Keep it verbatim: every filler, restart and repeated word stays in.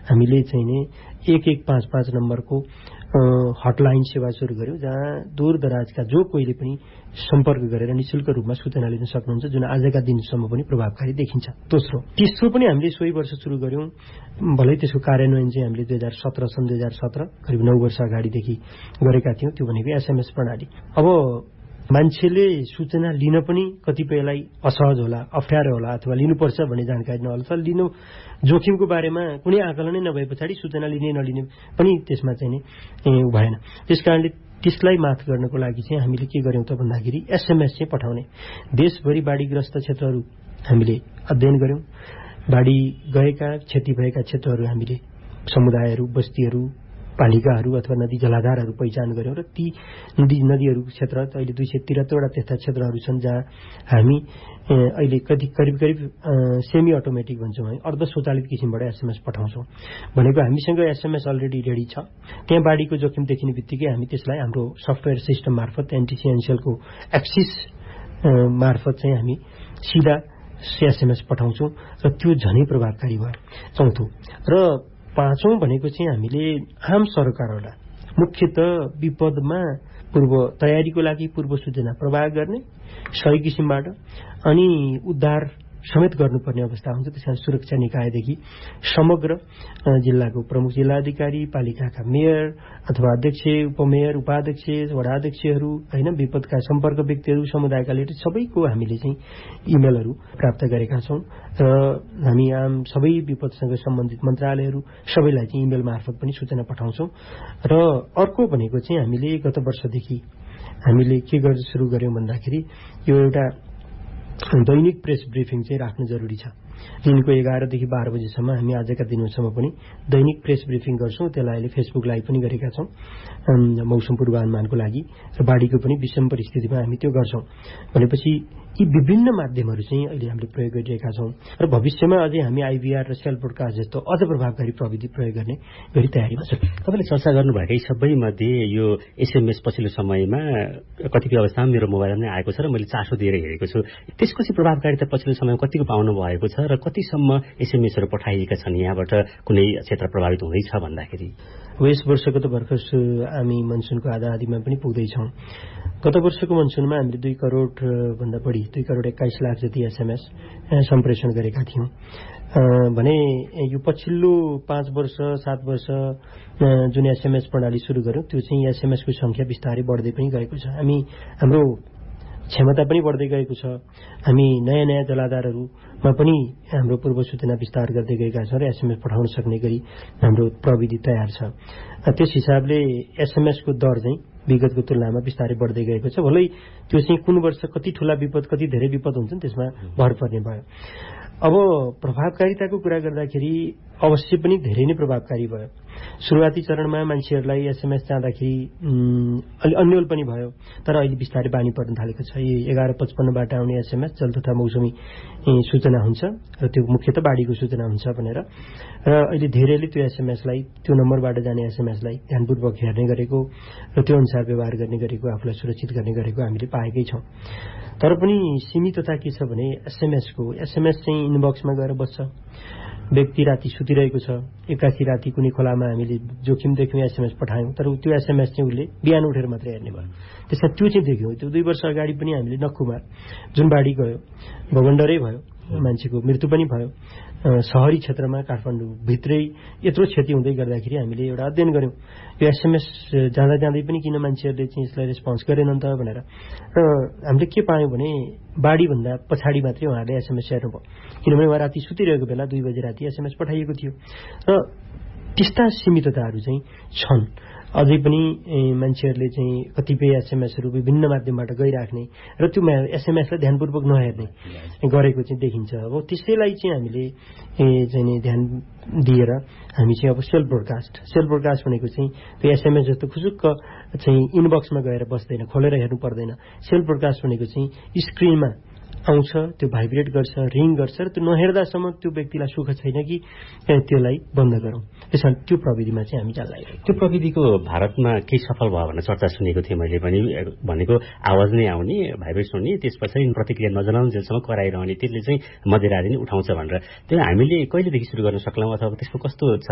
हामीले चाहिँ नि एक एक पाँच पाँच नम्बरको हटलाइन सेवा सुरु गर्यौं, जहाँ दूर दराजका जो कोहीले पनि सम्पर्क गरेर निशुल्क रूपमा सूचना लिन सक्नुहुन्छ, जुन आजका दिनसम्म पनि प्रभावकारी देखिन्छ। दोस्रो तेस्रो पनि हामीले सोही वर्ष सुरु गर्यौं, भलै त्यसको कार्यान्वयन चाहिँ हामीले दुई हजार सत्र सन् दुई हजार सत्र करिब नौ वर्ष अगाडिदेखि गरेका थियौं। त्यो भनेको एसएमएस प्रणाली। अब मान्छेले सूचना लिन पनि कतिपयलाई असहज होला, अप्ठ्यारो होला, अथवा लिनुपर्छ भन्ने जानकारी नहोला, तर लिनु जोखिमको बारेमा कुनै आकलनै नभए पछाडि सूचना लिने नलिने पनि त्यसमा चाहिँ नि भएन। त्यसकारणले त्यसलाई मात गर्नको लागि चाहिँ हामीले के गर्यौं त भन्दाखेरि एसएमएस चाहिँ पठाउने। देशभरि बाढीग्रस्त क्षेत्रहरू हामीले अध्ययन गर्यौं, बाढी गएका क्षति भएका क्षेत्रहरू हामीले समुदायहरू, बस्तीहरू, पालिकाहरू अथवा नदी जलाधारहरू पहिचान गर्यौं र ती नदी नदीहरू क्षेत्र अहिले दुई सय त्रिहत्तरवटा त्यस्ता क्षेत्रहरू छन् जहाँ हामी अहिले कति करिब करिब सेमी अटोमेटिक भन्छौँ, है अर्ध स्वचालित किसिमबाट एसएमएस पठाउँछौँ। भनेको हामीसँग एसएमएस अलरेडी रेडी छ। त्यहाँ बाढीको जोखिम देखिने बित्तिकै हामी त्यसलाई हाम्रो सफ्टवेयर सिस्टम मार्फत एनटिसिएनसिएलको एक्सिस मार्फत चाहिँ हामी सिधा एसएमएस पठाउँछौँ र त्यो झनै प्रभावकारी भयो। चौथो र पाँचौं भनेको चाहिँ हामीले आम सरकारहरूलाई मुख्यतः विपदमा पूर्व तयारीको लागि पूर्व सूचना प्रवाह गर्ने सही किसिमबाट अनि उद्धार समेत गर्नुपर्ने अवस्था हुन्छ। त्यसकारण सुरक्षा निकायदेखि समग्र जिल्लाको प्रमुख जिल्ला अधिकारी, पालिकाका मेयर अथवा अध्यक्ष, उपमेयर, उपाध्यक्ष, वडा अध्यक्षहरू, होइन विपदका सम्पर्क व्यक्तिहरू, समुदायका लिडर सबैको हामीले चाहिँ इमेलहरू प्राप्त गरेका छौं र हामी आम सबै विपदसँग सम्बन्धित मन्त्रालयहरू सबैलाई चाहिँ इमेल मार्फत पनि सूचना पठाउँछौं। र अर्को भनेको चाहिँ हामीले गत वर्षदेखि हामीले के गर्न सुरु गर्यौं भन्दाखेरि यो एउटा दैनिक प्रेस ब्रिफिङ चाहिँ राख्न जरुरी छ। दिनको एघारदेखि बाह्र बजेसम्म हामी आजका दिनसम्म पनि दैनिक प्रेस ब्रिफिङ गर्छौं। त्यसलाई अहिले फेसबुक लाइभ पनि गरेका छौं मौसम पूर्वानुमानको लागि र बाढीको पनि विषम परिस्थितिमा हामी त्यो गर्छौं। भनेपछि यी विभिन्न माध्यमहरू चाहिँ अहिले हामीले प्रयोग गरिरहेका छौं र भविष्यमा अझै हामी आइभीआर र सेल ब्रोडकास्ट जस्तो अझ प्रभावकारी प्रविधि प्रयोग गर्ने गरी तयारीमा छौं। तपाईले चर्चा गर्नुभएकै सबै मध्ये यो एसएमएस पछिल्लो समयमा कतिपय अवस्थामा मेरो मोबाइलमा नै आएको छ र मैले चासो दिएर हेरेको छु। त्यसको चाहिँ प्रभावकारिता पछिल्लो समयमा कतिको पाउनु भएको छ र कतिसम्म एसएमएसहरू पठाइएका छन् यहाँबाट कुनै क्षेत्र प्रभावित हुँदैछ भन्दाखेरि? यस वर्षको त भर्खर हामी मनसुनको आधा आधीमा पनि पुग्दैछौँ। गत वर्षको मनसुनमा हामीले दुई करोड भन्दा बढी दुई करोड एक्काइस लाख जति एसएमएस सम्प्रेषण गरेका थियौं भने यो पछिल्लो पाँच वर्ष सात वर्ष जुन एसएमएस प्रणाली सुरु गर्यौं त्यो चाहिँ एसएमएसको संख्या बिस्तारै बढ्दै पनि गएको छ। हामी हाम्रो क्षमता पनि बढ्दै गएको छ। हामी नयाँ नयाँ जलाधारहरूमा पनि हाम्रो पूर्व सूचना विस्तार गर्दै गएका छौं र एसएमएस पठाउन सक्ने गरी हाम्रो प्रविधि तयार छ। त्यस हिसाबले एसएमएसको दर चाहिँ विगतको तुलनामा बिस्तारै बढ्दै गएको छ। भलै त्यो चाहिँ कुन वर्ष कति ठूला विपद कति धेरै विपद हुन्छन् त्यसमा भर पर्ने भयो। अब प्रभावकारिताको कुरा गर्दाखेरि अवश्य पनि धेरै नै प्रभावकारी भयो। सुरुवाती चरणमा मान्छेहरूलाई एसएमएस जाँदाखेरि अलि अन्यल पनि भयो, तर अहिले बिस्तारै बानी पर्न थालेको छ। यो एघार पचपन्नबाट आउने एसएमएस जल तथा मौसमी सूचना हुन्छ र त्यो मुख्यतः बाढीको सूचना हुन्छ भनेर र अहिले धेरैले त्यो एसएमएसलाई त्यो नम्बरबाट जाने एसएमएसलाई ध्यानपूर्वक हेर्ने गरेको र त्यो अनुसार व्यवहार गर्ने गरेको, आफूलाई सुरक्षित गर्ने गरेको हामीले पाएकै छौं। तर पनि सीमितता के छ भने एसएमएसको एसएमएस चाहिँ इनबक्समा गएर बस्छ। व्यक्ति राति सुतिरहेको छ, एकासी राति कुनै खोलामा हामीले जोखिम देख्यौं एसएमएस पठायौं, तर त्यो एसएमएस चाहिँ उसले बिहान उठेर मात्रै हेर्ने भयो। त्यसमा त्यो चाहिँ देख्यौं। त्यो दुई वर्ष अगाडि पनि हामीले नक्खुमा जुन बाढी गयो, भगण्डरै भयो, मान्छेको मृत्यु पनि भयो। शहरी क्षेत्रमा काठमाडौँ भित्रै यत्रो क्षति हुँदै गर्दाखेरि हामीले एउटा अध्ययन गर्यौं यो एसएमएस जाँदा जाँदै पनि किन मान्छेहरूले चाहिँ यसलाई रेस्पोन्स गरेनन् त भनेर। र हामीले के पायौं भने बाढी भन्दा पछाडि मात्रै उहाँहरूले एसएमएस हेर्नुभयो, किनभने उहाँ राति सुतिरहेको बेला दुई बजे राति एसएमएस पठाइएको थियो। र त्यस्ता सीमितताहरू चाहिँ छन्। अझै पनि मान्छेहरूले चाहिँ कतिपय एसएमएसहरू विभिन्न माध्यमबाट गइराख्ने र त्यो एसएमएसलाई ध्यानपूर्वक नहेर्ने गरेको चाहिँ देखिन्छ। अब त्यसैलाई चाहिँ हामीले चाहिँ ध्यान दिएर हामी चाहिँ अब सेल ब्रोडकास्ट सेल ब्रोडकास्ट भनेको चाहिँ त्यो एसएमएस जस्तो खुजुक्क चाहिँ इनबक्समा गएर बस्दैन, खोलेर हेर्नु पर्दैन। सेल ब्रोडकास्ट भनेको चाहिँ स्क्रिनमा आउँछ, त्यो भाइब्रेट गर्छ, रिङ गर्छ र त्यो नहेर्दासम्म त्यो व्यक्तिलाई सुख छैन कि त्यसलाई बन्द गरौँ। त्यसैले त्यो प्रविधिमा चाहिँ हामी जान लागेको। त्यो प्रविधिको भारतमा केही सफल भयो भनेर चर्चा सुनेको थिएँ मैले पनि। भनेको आवाज नै आउने, भाइब्रेट हुने, त्यसपछि प्रतिक्रिया नजनाउने जेलसम्म कराइरहने, त्यसले चाहिँ मध्यराति नै उठाउँछ भनेर। त्यो हामीले कहिलेदेखि सुरु गर्न सक्लौं अथवा त्यसको कस्तो छ